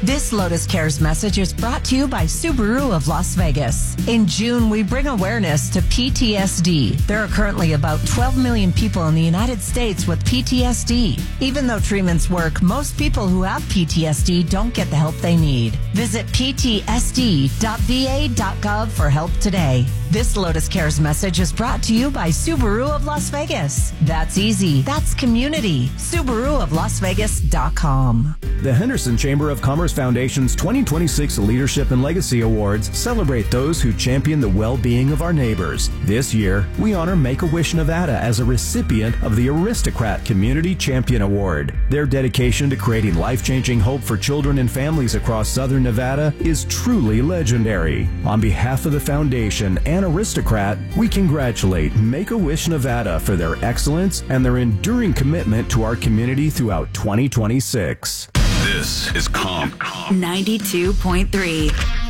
This Lotus Cares message is brought to you by Subaru of Las Vegas. In June, we bring awareness to PTSD. There are currently about 12 million people in the United States with PTSD. Even though treatments work, most people who have PTSD don't get the help they need. Visit ptsd.va.gov for help today. This Lotus Cares message is brought to you by Subaru of Las Vegas. That's easy. That's community. SubaruofLasVegas.com. The Henderson Chamber of Commerce Foundation's 2026 Leadership and Legacy Awards celebrate those who champion the well-being of our neighbors. This year, we honor Make-A-Wish Nevada as a recipient of the Aristocrat Community Champion Award. Their dedication to creating life-changing hope for children and families across Southern Nevada is truly legendary. On behalf of the foundation and Aristocrat, we congratulate Make-A-Wish Nevada for their excellence and their enduring commitment to our community throughout 2026. This is Comp 92.3.